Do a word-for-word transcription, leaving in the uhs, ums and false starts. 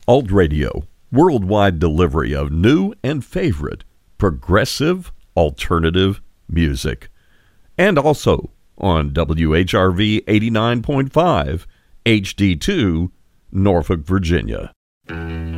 Alt Radio, worldwide delivery of new and favorite progressive alternative music. And also on W H R V eighty-nine point five, H D two, Norfolk, Virginia.